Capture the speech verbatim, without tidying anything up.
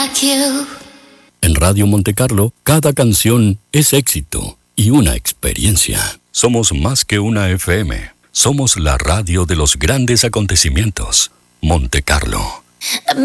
En Radio Monte Carlo, cada canción es éxito y una experiencia. Somos más que una F M. Somos la radio de los grandes acontecimientos. Monte Carlo.